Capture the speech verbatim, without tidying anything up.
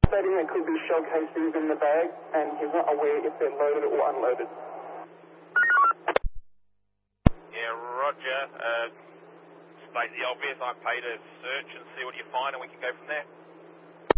stating there could be shell casings in the bag, and he's not aware if they're loaded or unloaded. Yeah, roger. Uh, state the obvious. I pay to search and see what you find, and we can go from there.